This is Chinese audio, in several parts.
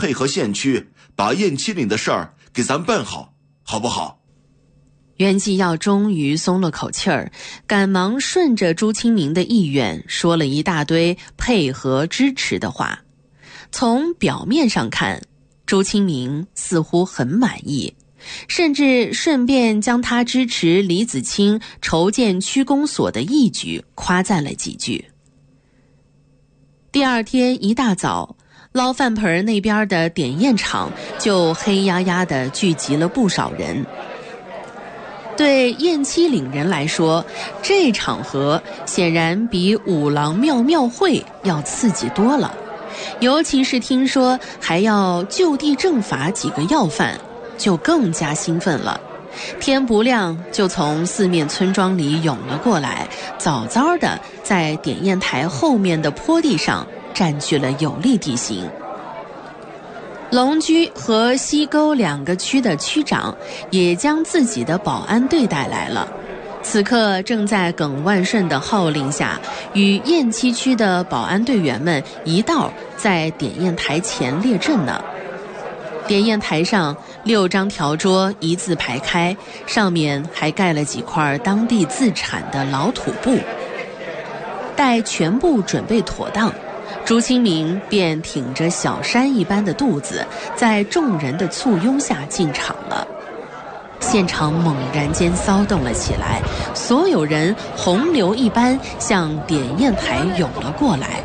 配合县区，把燕七岭的事儿给咱办好，好不好？ 袁继耀终于松了口气儿，赶忙顺着朱清明的意愿说了一大堆配合支持的话。从表面上看，朱清明似乎很满意，甚至顺便将他支持李子清筹建区公所的义举夸赞了几句。第二天一大早，捞饭盆那边的点烟场就黑压压地聚集了不少人。对燕七岭人来说，这场合显然比五郎庙庙会要刺激多了，尤其是听说还要就地正法几个要犯，就更加兴奋了。天不亮就从四面村庄里涌了过来，早早的在点烟台后面的坡地上占据了有利地形。龙居和西沟2个区的区长也将自己的保安队带来了，此刻正在耿万顺的号令下，与燕七区的保安队员们一道在点烟台前列阵呢。点烟台上6张条桌一字排开，上面还盖了几块当地自产的老土布。待全部准备妥当，朱清明便挺着小山一般的肚子，在众人的簇拥下进场了。现场猛然间骚动了起来，所有人洪流一般向点烟台涌了过来。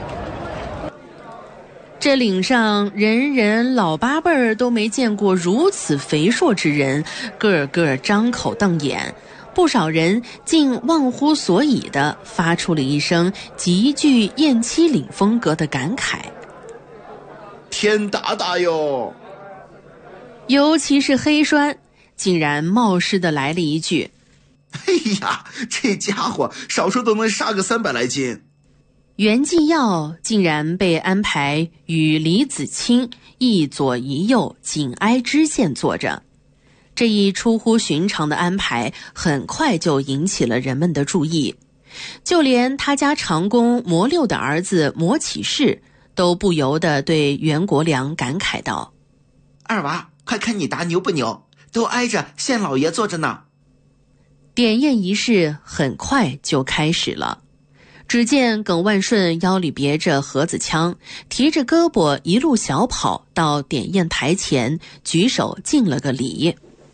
这岭上人人老八辈儿都没见过如此肥硕之人，个个张口瞪眼，不少人竟忘乎所以地发出了一声极具燕七岭风格的感慨： 天大大哟！ 尤其是黑栓，竟然冒失地来了一句： 哎呀，这家伙少说都能杀个300来斤。 袁继耀竟然被安排与李子清一左一右紧挨支线坐着。这一出乎寻常的安排很快就引起了人们的注意，就连他家长工魔六的儿子魔启士都不由得对袁国良感慨道： 二娃，快看你打牛不牛，都挨着县老爷坐着呢。 点烟仪式很快就开始了。只见耿万顺腰里别着盒子枪，提着胳膊一路小跑到点烟台前，举手敬了个礼。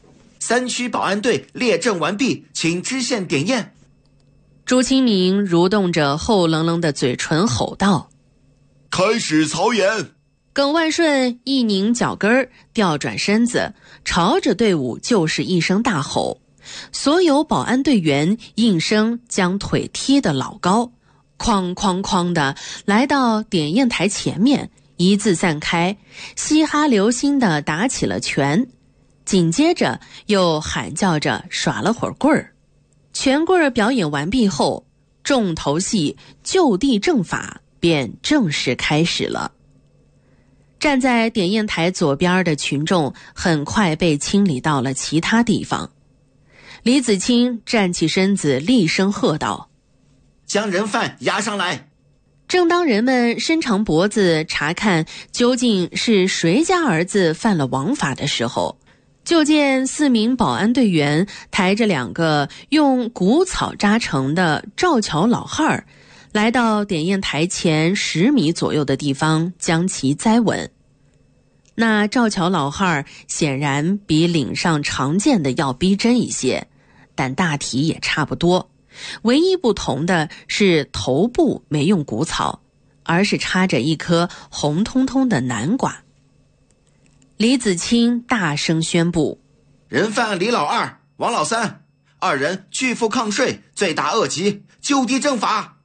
3区保安队列阵完毕，请知县点烟。 朱清明蠕动着厚棱棱的嘴唇吼道： 开始操演。 耿万顺一拧脚跟儿，调转身子，朝着队伍就是一声大吼。所有保安队员应声将腿踢得老高，哐哐哐的来到点烟台前面，一字散开，嘻哈流星的打起了拳，紧接着又喊叫着耍了会儿棍儿。拳棍儿表演完毕后，重头戏就地正法便正式开始了。站在点烟台左边的群众很快被清理到了其他地方。李子清站起身子，厉声喝道： 将人犯押上来。 正当人们伸长脖子查看究竟是谁家儿子犯了王法的时候，就见4名保安队员抬着2个用谷草扎成的赵桥老汉儿，来到点烟台前10米左右的地方，将其栽稳。那赵桥老汉儿显然比岭上常见的要逼真一些，但大体也差不多，唯一不同的是头部没用谷草，而是插着一颗红彤彤的南瓜。李子清大声宣布： 人犯李老二、王老三2人拒付抗税，罪大恶极，就地正法。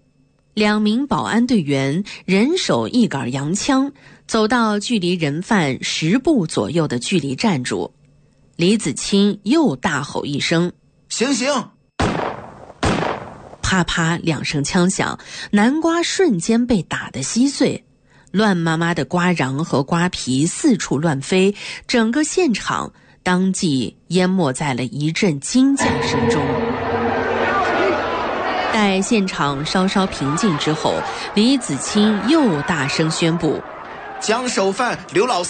2名保安队员人手一杆洋枪，走到距离人犯10步左右的距离站住。李子清又大吼一声： 行刑！ 啪啪2声枪响，南瓜瞬间被打得稀碎，乱麻麻的瓜瓤和瓜皮四处乱飞，整个现场当即淹没在了一阵惊叫声中。待现场稍稍平静之后，李子清又大声宣布： 将首犯刘老